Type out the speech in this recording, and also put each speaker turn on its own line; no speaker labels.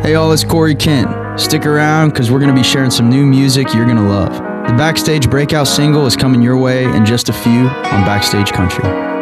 Hey y'all, it's Corey Kent. Stick around because we're going to be sharing some new music you're going to love. The Backstage Breakout single is coming your way in just a few on Backstage Country.